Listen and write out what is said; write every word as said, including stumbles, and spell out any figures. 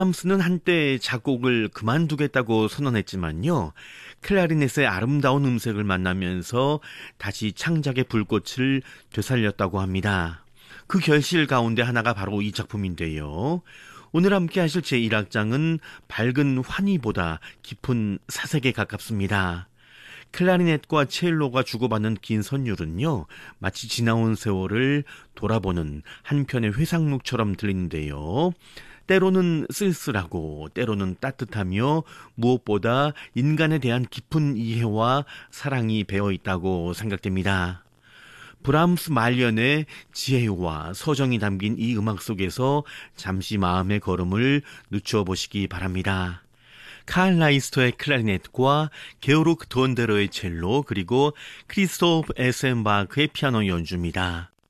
브람스는 한때 작곡을 그만두겠다고 선언했지만요. 클라리넷의 아름다운 음색을 만나면서 다시 창작의 불꽃을 되살렸다고 합니다. 그 결실 가운데 하나가 바로 이 작품인데요. 오늘 함께 하실 제일 악장은 밝은 환희보다 깊은 사색에 가깝습니다. 클라리넷과 첼로가 주고받는 긴 선율은요, 마치 지나온 세월을 돌아보는 한편의 회상록처럼 들리는데요. 때로는 쓸쓸하고 때로는 따뜻하며 무엇보다 인간에 대한 깊은 이해와 사랑이 배어있다고 생각됩니다. 브람스 말년의 지혜와 서정이 담긴 이 음악 속에서 잠시 마음의 걸음을 늦춰 보시기 바랍니다. 칼 라이스터의 클라리넷과 게오르크 돈데로의 첼로, 그리고 크리스토프 에센바크의 피아노 연주입니다.